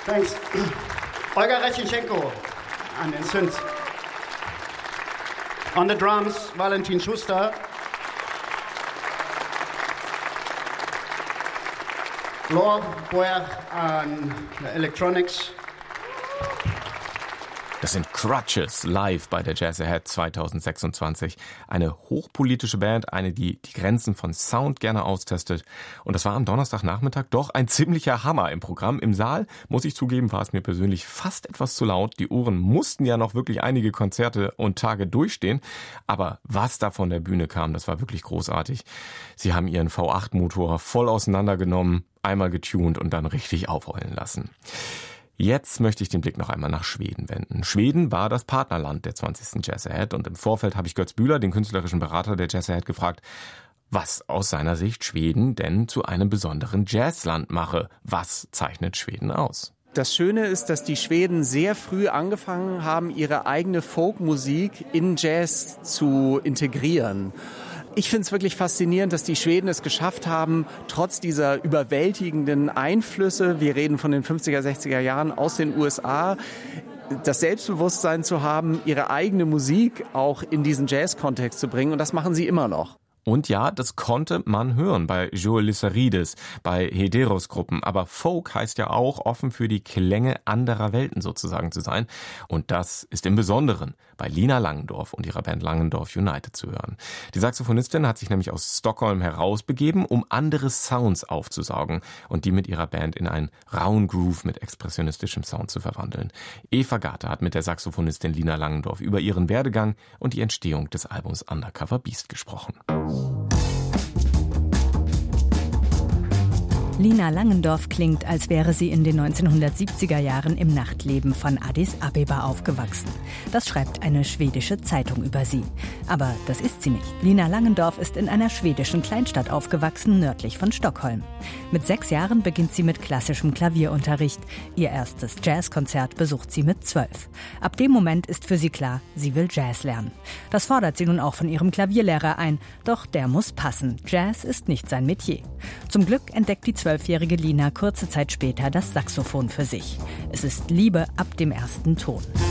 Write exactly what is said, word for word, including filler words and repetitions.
Thanks. Olga Reschenschenko an den Synths. On the drums, Valentin Schuster. Laure Boer an Electronics. Das sind Crutches live bei der Jazz Ahead zwanzig sechsundzwanzig. Eine hochpolitische Band, eine, die die Grenzen von Sound gerne austestet. Und das war am Donnerstagnachmittag doch ein ziemlicher Hammer im Programm. Im Saal, muss ich zugeben, war es mir persönlich fast etwas zu laut. Die Ohren mussten ja noch wirklich einige Konzerte und Tage durchstehen. Aber was da von der Bühne kam, das war wirklich großartig. Sie haben ihren V acht Motor voll auseinandergenommen, einmal getuned und dann richtig aufheulen lassen. Jetzt möchte ich den Blick noch einmal nach Schweden wenden. Schweden war das Partnerland der zwanzigsten Jazz Ahead und im Vorfeld habe ich Götz Bühler, den künstlerischen Berater der Jazz Ahead, gefragt, was aus seiner Sicht Schweden denn zu einem besonderen Jazzland mache. Was zeichnet Schweden aus? Das Schöne ist, dass die Schweden sehr früh angefangen haben, ihre eigene Folkmusik in Jazz zu integrieren. Ich finde es wirklich faszinierend, dass die Schweden es geschafft haben, trotz dieser überwältigenden Einflüsse, wir reden von den fünfziger, sechziger Jahren aus den U S A, das Selbstbewusstsein zu haben, ihre eigene Musik auch in diesen Jazz-Kontext zu bringen. Und das machen sie immer noch. Und ja, das konnte man hören bei Joel Lissarides, bei Hederos-Gruppen. Aber Folk heißt ja auch, offen für die Klänge anderer Welten sozusagen zu sein. Und das ist im Besonderen bei Lina Langendorf und ihrer Band Langendorf United zu hören. Die Saxophonistin hat sich nämlich aus Stockholm herausbegeben, um andere Sounds aufzusaugen und die mit ihrer Band in einen rauen Groove mit expressionistischem Sound zu verwandeln. Eva Garte hat mit der Saxophonistin Lina Langendorf über ihren Werdegang und die Entstehung des Albums Undercover Beast gesprochen. Lina Langendorf klingt, als wäre sie in den neunzehnhundertsiebziger Jahren im Nachtleben von Addis Abeba aufgewachsen. Das schreibt eine schwedische Zeitung über sie. Aber das ist sie nicht. Lina Langendorf ist in einer schwedischen Kleinstadt aufgewachsen, nördlich von Stockholm. Mit sechs Jahren beginnt sie mit klassischem Klavierunterricht. Ihr erstes Jazzkonzert besucht sie mit zwölf. Ab dem Moment ist für sie klar, sie will Jazz lernen. Das fordert sie nun auch von ihrem Klavierlehrer ein. Doch der muss passen. Jazz ist nicht sein Metier. Zum Glück entdeckt die zwölfjährige Lina kurze Zeit später das Saxophon für sich. Es ist Liebe ab dem ersten Ton.